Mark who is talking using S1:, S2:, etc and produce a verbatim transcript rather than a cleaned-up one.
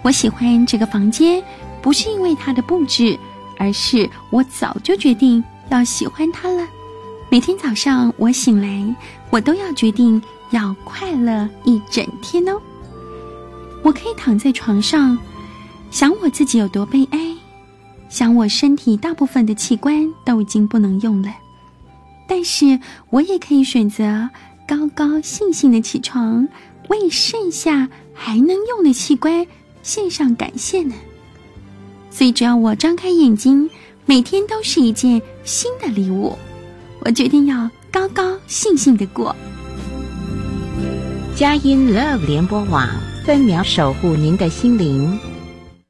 S1: 我喜欢这个房间，不是因为它的布置，而是我早就决定要喜欢它了。每天早上我醒来，我都要决定要快乐一整天哦。我可以躺在床上，想我自己有多悲哀，想我身体大部分的器官都已经不能用了，但是我也可以选择高高兴兴的起床，为剩下还能用的器官献上感谢呢。所以只要我张开眼睛，每天都是一件新的礼物，我决定要高高兴兴的过。
S2: 佳音 Love 联播网，分秒守护您的心灵。